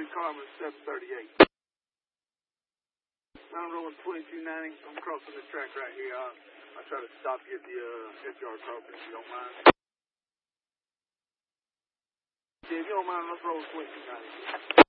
Carmen 738. I'm rolling 2290. I'm crossing the track right here. I'll try to stop you at the FDR crossing if you don't mind. Yeah, if you don't mind, let's roll 2290.